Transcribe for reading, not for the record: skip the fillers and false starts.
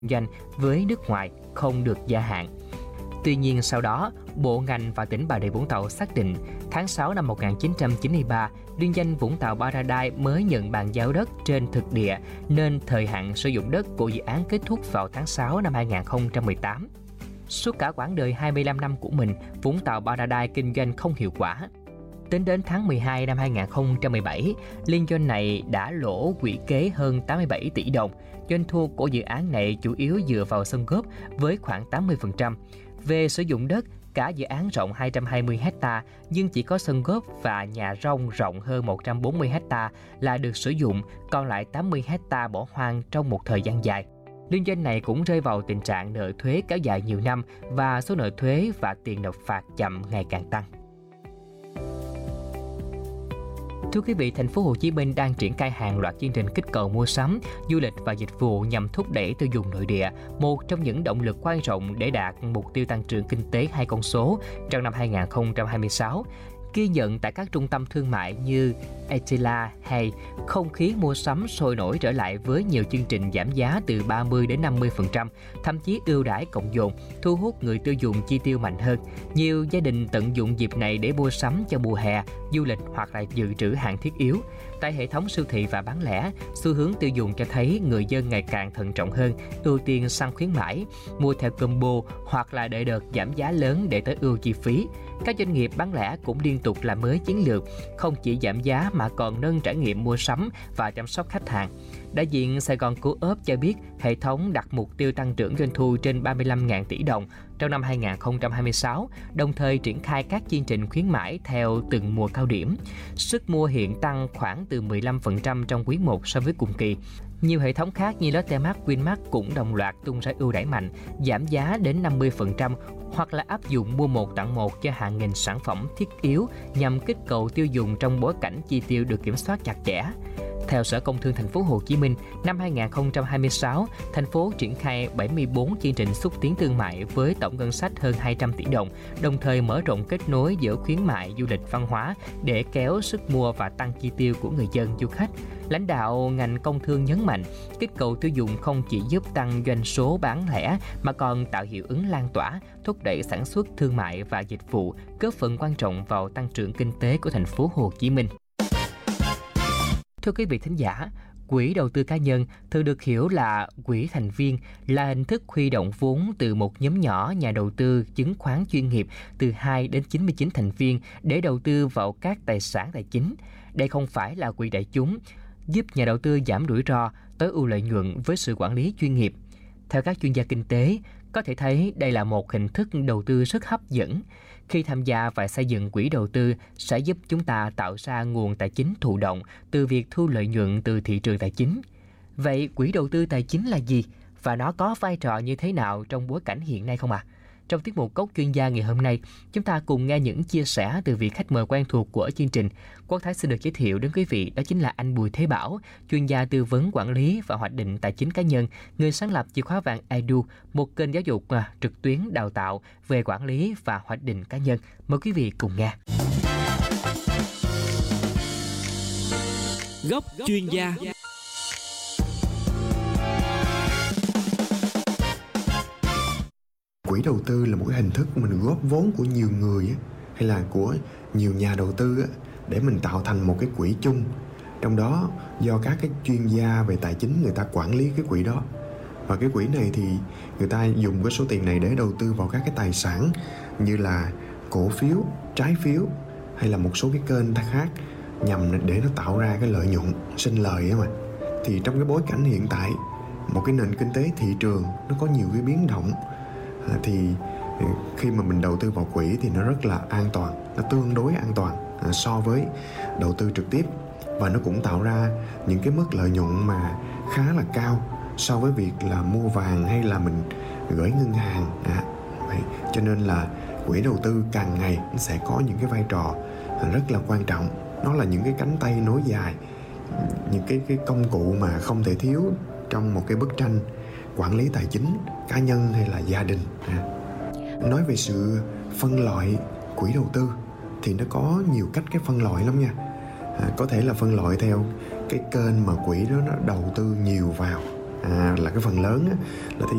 doanh với nước ngoài không được gia hạn. Tuy nhiên sau đó, Bộ ngành và tỉnh Bà Rịa Vũng Tàu xác định tháng 6 năm 1993, liên danh Vũng Tàu Paradise mới nhận bàn giao đất trên thực địa nên thời hạn sử dụng đất của dự án kết thúc vào tháng 6 năm 2018. Suốt cả quãng đời 25 năm của mình, Vũng Tàu Paradise kinh doanh không hiệu quả. Tính đến tháng 12 năm 2017, liên doanh này đã lỗ quỹ kế hơn 87 tỷ đồng. Doanh thu của dự án này chủ yếu dựa vào sân góp với khoảng 80%. Về sử dụng đất, cả dự án rộng 220 ha nhưng chỉ có sân góp và nhà rông rộng hơn 140 ha là được sử dụng, còn lại 80 ha bỏ hoang trong một thời gian dài. Liên doanh này cũng rơi vào tình trạng nợ thuế kéo dài nhiều năm và số nợ thuế và tiền nộp phạt chậm ngày càng tăng. Thưa quý vị, thành phố Hồ Chí Minh đang triển khai hàng loạt chương trình kích cầu mua sắm, du lịch và dịch vụ nhằm thúc đẩy tiêu dùng nội địa, một trong những động lực quan trọng để đạt mục tiêu tăng trưởng kinh tế 2 con số trong năm 2026. Ghi nhận tại các trung tâm thương mại như Etila hay không khí mua sắm sôi nổi trở lại với nhiều chương trình giảm giá từ 30 đến 50%, thậm chí ưu đãi cộng dồn, thu hút người tiêu dùng chi tiêu mạnh hơn. Nhiều gia đình tận dụng dịp này để mua sắm cho mùa hè, du lịch hoặc là dự trữ hàng thiết yếu. Tại hệ thống siêu thị và bán lẻ, xu hướng tiêu dùng cho thấy người dân ngày càng thận trọng hơn, ưu tiên săn khuyến mãi, mua theo combo hoặc là đợi đợt giảm giá lớn để tối ưu chi phí. Các doanh nghiệp bán lẻ cũng liên tục làm mới chiến lược, không chỉ giảm giá mà còn nâng trải nghiệm mua sắm và chăm sóc khách hàng. Đại diện Sài Gòn Co-op cho biết hệ thống đặt mục tiêu tăng trưởng doanh thu trên 35.000 tỷ đồng trong năm 2026, đồng thời triển khai các chương trình khuyến mãi theo từng mùa cao điểm. Sức mua hiện tăng khoảng từ 15% trong quý 1 so với cùng kỳ. Nhiều hệ thống khác như Lotte Mart, Winmart cũng đồng loạt tung ra ưu đãi mạnh, giảm giá đến 50% hoặc là áp dụng mua 1 tặng 1 cho hàng nghìn sản phẩm thiết yếu nhằm kích cầu tiêu dùng trong bối cảnh chi tiêu được kiểm soát chặt chẽ. Theo Sở Công Thương thành phố Hồ Chí Minh, năm 2026, thành phố triển khai 74 chương trình xúc tiến thương mại với tổng ngân sách hơn 200 tỷ đồng, đồng thời mở rộng kết nối giữa khuyến mại, du lịch, văn hóa để kéo sức mua và tăng chi tiêu của người dân, du khách. Lãnh đạo ngành công thương nhấn mạnh, kích cầu tiêu dùng không chỉ giúp tăng doanh số bán lẻ mà còn tạo hiệu ứng lan tỏa, thúc đẩy sản xuất, thương mại và dịch vụ, góp phần quan trọng vào tăng trưởng kinh tế của thành phố Hồ Chí Minh. Thưa quý vị thính giả, quỹ đầu tư cá nhân thường được hiểu là quỹ thành viên, là hình thức huy động vốn từ một nhóm nhỏ nhà đầu tư chứng khoán chuyên nghiệp từ 2 đến 99 thành viên để đầu tư vào các tài sản tài chính. Đây không phải là quỹ đại chúng, giúp nhà đầu tư giảm rủi ro, tối ưu lợi nhuận với sự quản lý chuyên nghiệp. Theo các chuyên gia kinh tế, có thể thấy đây là một hình thức đầu tư rất hấp dẫn. Khi tham gia và xây dựng quỹ đầu tư sẽ giúp chúng ta tạo ra nguồn tài chính thụ động từ việc thu lợi nhuận từ thị trường tài chính. Vậy quỹ đầu tư tài chính là gì và nó có vai trò như thế nào trong bối cảnh hiện nay không ạ? Trong tiết mục Cốc Chuyên gia ngày hôm nay, chúng ta cùng nghe những chia sẻ từ vị khách mời quen thuộc của chương trình. Quốc Thái xin được giới thiệu đến quý vị đó chính là anh Bùi Thế Bảo, chuyên gia tư vấn quản lý và hoạch định tài chính cá nhân, người sáng lập Chìa khóa vàng Edu, một kênh giáo dục trực tuyến đào tạo về quản lý và hoạch định cá nhân. Mời quý vị cùng nghe. Góc Chuyên gia. Quỹ đầu tư là một cái hình thức mình góp vốn của nhiều người hay là của nhiều nhà đầu tư để mình tạo thành một cái quỹ chung. Trong đó do các cái chuyên gia về tài chính người ta quản lý cái quỹ đó. Và cái quỹ này thì người ta dùng cái số tiền này để đầu tư vào các cái tài sản như là cổ phiếu, trái phiếu hay là một số cái kênh khác nhằm để nó tạo ra cái lợi nhuận, sinh lời á mà. Thì trong cái bối cảnh hiện tại, một cái nền kinh tế thị trường nó có nhiều cái biến động, thì khi mà mình đầu tư vào quỹ thì nó rất là an toàn, nó tương đối an toàn so với đầu tư trực tiếp, và nó cũng tạo ra những cái mức lợi nhuận mà khá là cao so với việc là mua vàng hay là mình gửi ngân hàng. Cho nên là quỹ đầu tư càng ngày nó sẽ có những cái vai trò rất là quan trọng. Nó là những cái cánh tay nối dài, những cái công cụ mà không thể thiếu trong một cái bức tranh quản lý tài chính cá nhân hay là gia đình. Nói về sự phân loại quỹ đầu tư thì nó có nhiều cách cái phân loại lắm nha. Có thể là phân loại theo cái kênh mà quỹ đó nó đầu tư nhiều vào, là cái phần lớn á, là